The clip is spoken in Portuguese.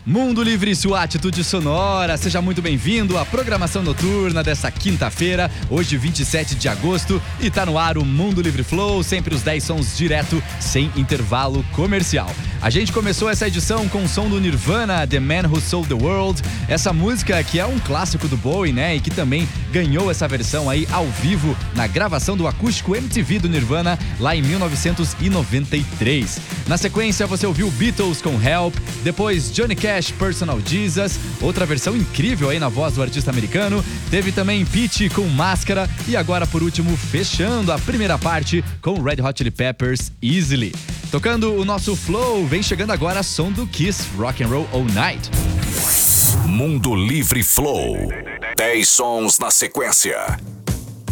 Mundo Livre, sua atitude sonora. Seja muito bem-vindo à programação noturna dessa quinta-feira, hoje 27 de agosto, e tá no ar o Mundo Livre Flow, sempre os 10 sons direto, sem intervalo comercial. A gente começou essa edição com o som do Nirvana, The Man Who Sold the World, essa música que é um clássico do Bowie, né, e que também ganhou essa versão aí ao vivo na gravação do acústico MTV do Nirvana lá em 1993. Na sequência você ouviu Beatles com Help, depois Johnny Cash, Personal Jesus, outra versão incrível aí na voz do artista americano. Teve também Pitty com Máscara e agora por último, fechando a primeira parte com Red Hot Chili Peppers, Easily. Tocando o nosso Flow, vem chegando agora som do Kiss, Rock and Roll All Night. Mundo Livre Flow, 10 sons na sequência.